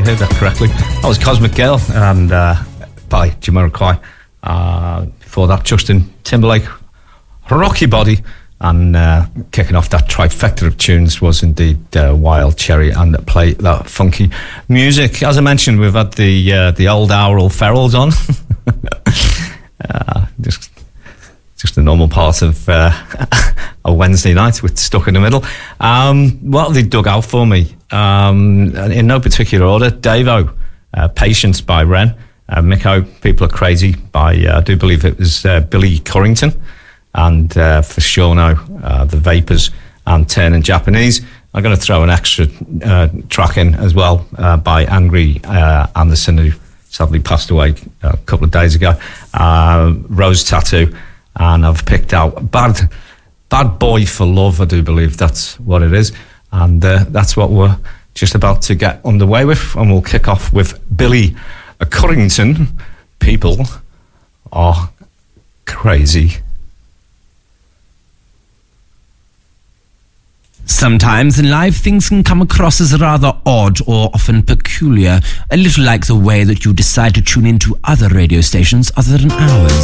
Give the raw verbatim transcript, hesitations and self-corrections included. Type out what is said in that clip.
heard that correctly. That was Cosmic Girl and uh, by Jamiroquai. Uh, before that, Justin Timberlake, Rocky Body, and uh, kicking off that trifecta of tunes was indeed uh, Wild Cherry and Play That Funky Music. As I mentioned, we've had the uh, the old Owl Ferrells on. uh, just just the normal part of uh, a Wednesday night with Stuck in the Middle. Um, what have they dug out for me? Um, in no particular order. Davo, uh, Patience by Ren. Uh, Miko, People Are Crazy by, uh, I do believe it was uh, Billy Corrington. And uh, for sure now, uh, The Vapors and Turning Japanese. I'm going to throw an extra uh, track in as well uh, by Angry uh, Anderson, who sadly passed away a couple of days ago. Uh, Rose Tattoo. And I've picked out Bad Bad Boy for Love, I do believe that's what it is. And uh, that's what we're just about to get underway with. And we'll kick off with Billy Corrington. People Are Crazy. Sometimes in life, things can come across as rather odd or often peculiar, a little like the way that you decide to tune into other radio stations other than ours.